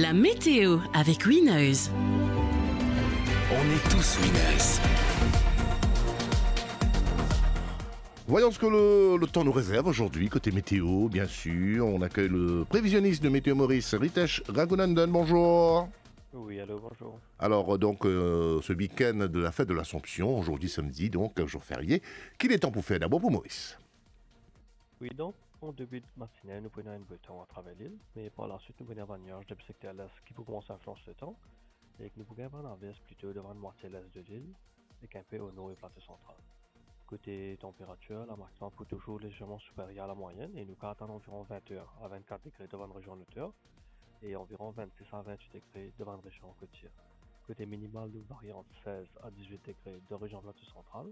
La météo avec Winners. On est tous winners. Voyons ce que le temps nous réserve aujourd'hui, côté météo, bien sûr. On accueille le prévisionniste de Météo Maurice, Ritesh Raghunandan. Bonjour. Oui, allô, bonjour. Alors, donc, ce week-end de la fête de l'Assomption, aujourd'hui samedi, donc, un jour férié. Qu'il est temps pour faire d'abord pour Maurice? Oui, donc, en début de matinée, nous prenons un beau temps à travers l'île, mais par la suite, nous prenons un nuage depuis secteur à l'est qui peut commencer à influencer le temps, et que nous pouvons avoir l'inverse plutôt devant la moitié l'est de l'île, et qu'un peu au nord et plateau central. Côté température, la maximum peut toujours légèrement supérieure à la moyenne, et nous pouvons atteindre environ 20h à 24 degrés devant une région hauteur, et environ 26 à 28 degrés devant une région côtière. Côté minimal, nous varions entre 16 à 18 degrés de région plateau centrale,